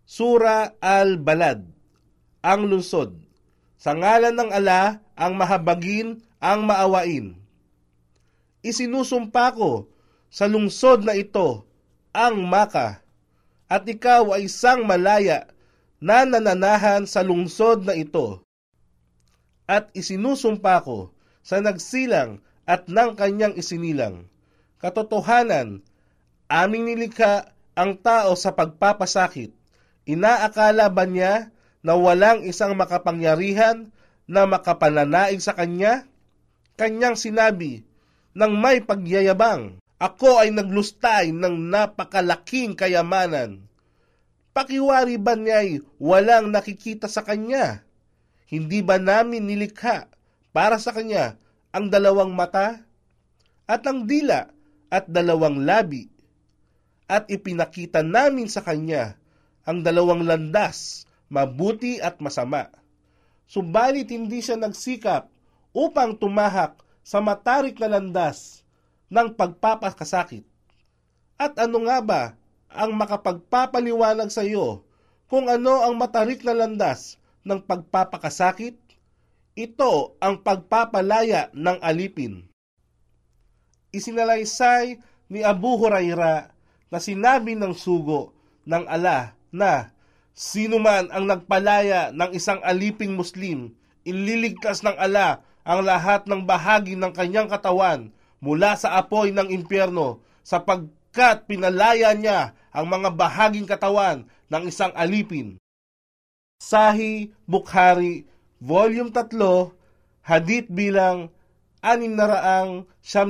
Sura al-Balad, ang lungsod. Sa ngalan ng ala, ang mahabagin, ang maawain. Isinusumpa ko sa lungsod na ito, ang Maka, at ikaw ay isang malaya na nananahan sa lungsod na ito. At isinusumpa ko sa nagsilang at ng kanyang isinilang. Katotohanan, aming nilikha ang tao sa pagpapasakit. Inaakala ba niya na walang isang makapangyarihan na makapananaig sa kanya? Kanyang sinabi ng may pagyayabang, ako ay naglustay ng napakalaking kayamanan. Pakiwari ba niya'y walang nakikita sa kanya? Hindi ba namin nilikha para sa kanya ang 2 mata at ang dila at 2 labi? At ipinakita namin sa kanya ang 2 landas, mabuti at masama. Subalit hindi siya nagsikap upang tumahak sa matarik na landas ng pagpapakasakit. At ano nga ba ang makapagpapaliwanag sa iyo kung ano ang matarik na landas ng pagpapakasakit? Ito ang pagpapalaya ng alipin. Isinalaysay ni Abu Huraira na sinabi ng sugo ng ala na sino man ang nagpalaya ng isang aliping Muslim, ililigtas ng ala ang lahat ng bahagi ng kanyang katawan mula sa apoy ng impyerno sapagkat pinalaya niya ang mga bahaging katawan ng isang alipin. Sahih Bukhari, Volume 3, Hadith bilang 673.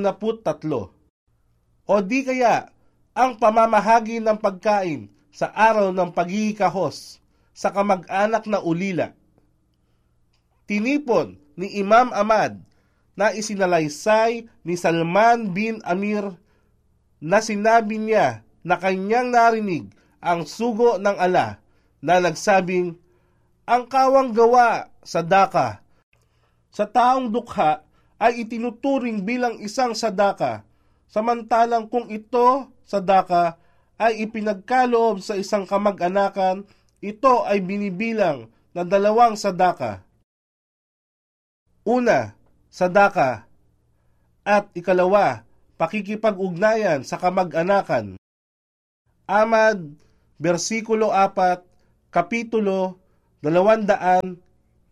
O di kaya ang pamamahagi ng pagkain sa araw ng pagkikahos sa kamag-anak na ulila. Tinipon ni Imam Ahmad na isinalaysay ni Salman bin Amir na sinabi niya na kanyang narinig ang sugo ng ala na nagsabing, ang kawang gawa sa daka sa taong dukha ay itinuturing bilang isang sadaka, samantalang kung ito sadaka ay ipinagkaloob sa isang kamag-anakan, ito ay binibilang na 2 sadaka. Una, sadaka, at ikalawa, pakikipag-ugnayan sa kamag-anakan. Ahmad, versikulo 4, kapitulo 214.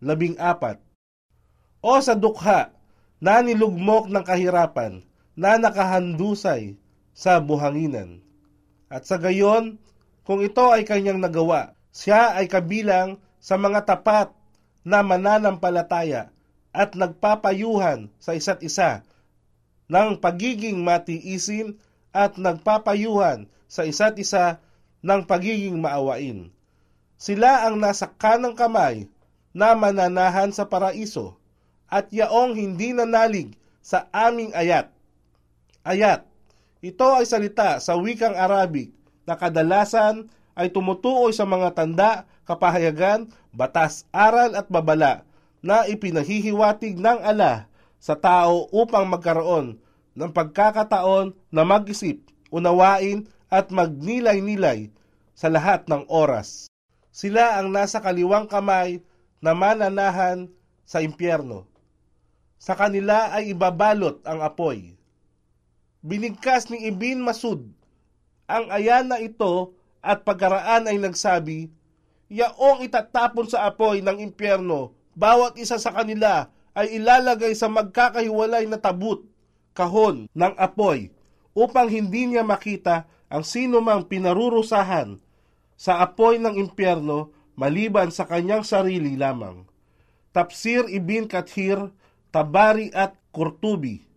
O sa dukha na nilugmok ng kahirapan na nakahandusay sa buhanginan. At sa gayon, kung ito ay kanyang nagawa, siya ay kabilang sa mga tapat na mananampalataya at nagpapayuhan sa isa't isa ng pagiging matiisin at nagpapayuhan sa isa't isa ng pagiging maawain. Sila ang nasa kanang kamay na mananahan sa paraiso at yaong hindi nanalig sa aming ayat. Ayat, ito ay salita sa wikang Arabic na kadalasan ay tumutuoy sa mga tanda, kapahayagan, batas, aral at babala na ipinahihiwatig ng ala sa tao upang magkaroon ng pagkakataon na mag-isip, unawain at magnilay-nilay sa lahat ng oras. Sila ang nasa kaliwang kamay na mananahan sa impyerno. Sa kanila ay ibabalot ang apoy. Binigkas ni Ibn Masud ang ayan na ito at pagkaraan ay nagsabi, yaong itatapon sa apoy ng impyerno, bawat isa sa kanila ay ilalagay sa magkakahiwalay na tabut, kahon ng apoy, upang hindi niya makita ang sino mang pinarurusahan sa apoy ng impyerno maliban sa kanyang sarili lamang. Tafsir Ibn Kathir, Tabari at Qurtubi.